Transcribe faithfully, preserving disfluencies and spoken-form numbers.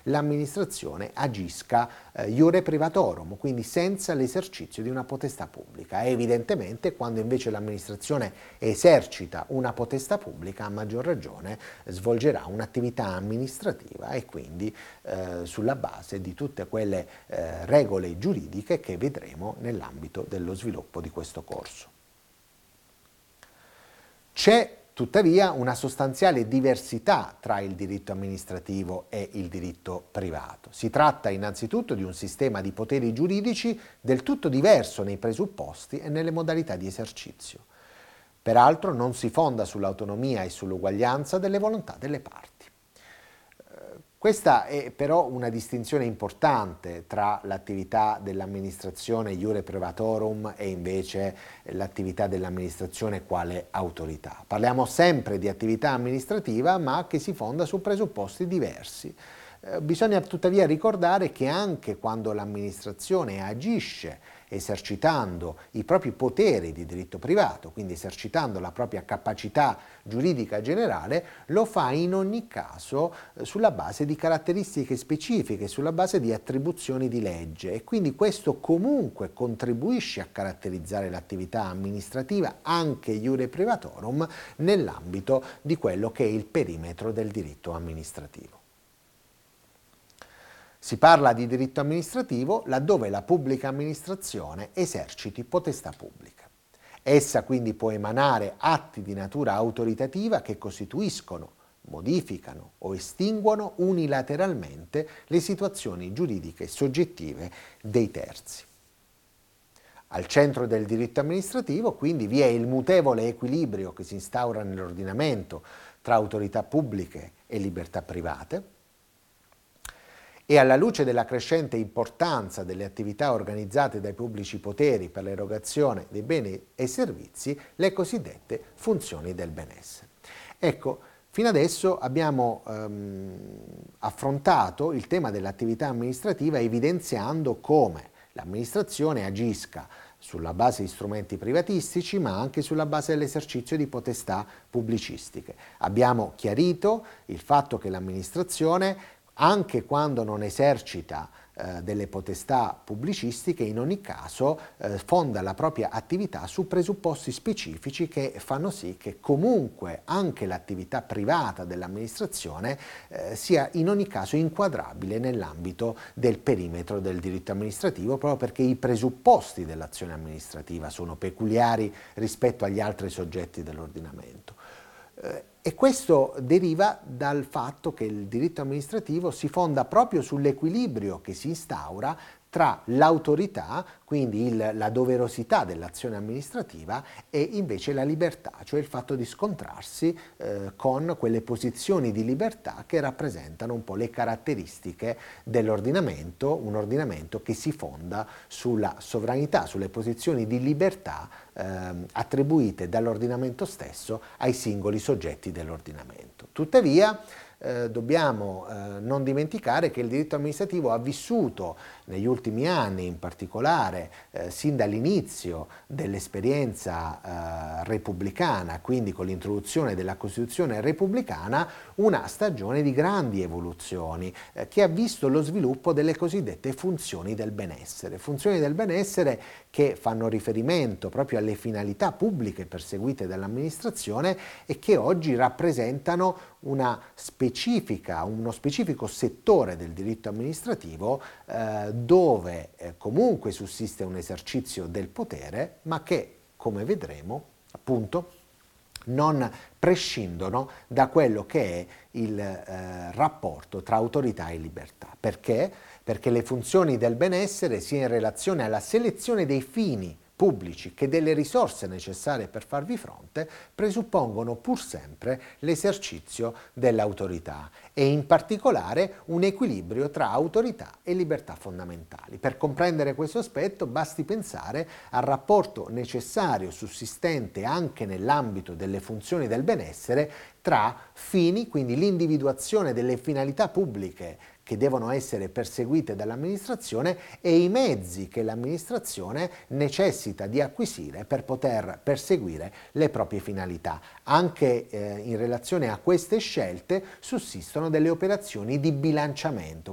l'amministrazione agisca eh, iure privatorum, quindi senza l'esercizio di una potestà pubblica. E evidentemente quando invece l'amministrazione esercita una potestà pubblica, a maggior ragione svolgerà un'attività amministrativa e quindi eh, sulla base di tutte quelle eh, regole giuridiche che vedremo nell'ambito dello sviluppo di questo corso. C'è tuttavia una sostanziale diversità tra il diritto amministrativo e il diritto privato. Si tratta innanzitutto di un sistema di poteri giuridici del tutto diverso nei presupposti e nelle modalità di esercizio. Peraltro non si fonda sull'autonomia e sull'uguaglianza delle volontà delle parti. Questa è però una distinzione importante tra l'attività dell'amministrazione iure privatorum e invece l'attività dell'amministrazione quale autorità. Parliamo sempre di attività amministrativa, ma che si fonda su presupposti diversi. Eh, bisogna tuttavia ricordare che anche quando l'amministrazione agisce esercitando i propri poteri di diritto privato, quindi esercitando la propria capacità giuridica generale, lo fa in ogni caso eh, sulla base di caratteristiche specifiche, sulla base di attribuzioni di legge, e quindi questo comunque contribuisce a caratterizzare l'attività amministrativa anche iure privatorum nell'ambito di quello che è il perimetro del diritto amministrativo. Si parla di diritto amministrativo laddove la pubblica amministrazione eserciti potestà pubblica. Essa quindi può emanare atti di natura autoritativa che costituiscono, modificano o estinguono unilateralmente le situazioni giuridiche soggettive dei terzi. Al centro del diritto amministrativo quindi vi è il mutevole equilibrio che si instaura nell'ordinamento tra autorità pubbliche e libertà private, e alla luce della crescente importanza delle attività organizzate dai pubblici poteri per l'erogazione dei beni e servizi, le cosiddette funzioni del benessere. Ecco, fino adesso abbiamo ehm, affrontato il tema dell'attività amministrativa evidenziando come l'amministrazione agisca sulla base di strumenti privatistici, ma anche sulla base dell'esercizio di potestà pubblicistiche. Abbiamo chiarito il fatto che l'amministrazione, anche quando non esercita eh, delle potestà pubblicistiche, in ogni caso eh, fonda la propria attività su presupposti specifici che fanno sì che comunque anche l'attività privata dell'amministrazione eh, sia in ogni caso inquadrabile nell'ambito del perimetro del diritto amministrativo, proprio perché i presupposti dell'azione amministrativa sono peculiari rispetto agli altri soggetti dell'ordinamento. Eh, E questo deriva dal fatto che il diritto amministrativo si fonda proprio sull'equilibrio che si instaura tra l'autorità, quindi il, la doverosità dell'azione amministrativa, e invece la libertà, cioè il fatto di scontrarsi eh, con quelle posizioni di libertà che rappresentano un po' le caratteristiche dell'ordinamento, un ordinamento che si fonda sulla sovranità, sulle posizioni di libertà eh, attribuite dall'ordinamento stesso ai singoli soggetti dell'ordinamento. Tuttavia, Eh, dobbiamo eh, non dimenticare che il diritto amministrativo ha vissuto negli ultimi anni, in particolare eh, sin dall'inizio dell'esperienza eh, repubblicana, quindi con l'introduzione della Costituzione repubblicana, una stagione di grandi evoluzioni eh, che ha visto lo sviluppo delle cosiddette funzioni del benessere. Funzioni del benessere che fanno riferimento proprio alle finalità pubbliche perseguite dall'amministrazione e che oggi rappresentano una specifica, uno specifico settore del diritto amministrativo eh, dove eh, comunque sussiste un esercizio del potere, ma che, come vedremo, appunto, non prescindono da quello che è il eh, rapporto tra autorità e libertà. Perché? Perché le funzioni del benessere, sia in relazione alla selezione dei fini pubblici che delle risorse necessarie per farvi fronte, presuppongono pur sempre l'esercizio dell'autorità e in particolare un equilibrio tra autorità e libertà fondamentali. Per comprendere questo aspetto basti pensare al rapporto necessario sussistente anche nell'ambito delle funzioni del benessere tra fini, quindi l'individuazione delle finalità pubbliche che devono essere perseguite dall'amministrazione, e i mezzi che l'amministrazione necessita di acquisire per poter perseguire le proprie finalità. Anche eh, in relazione a queste scelte sussistono delle operazioni di bilanciamento.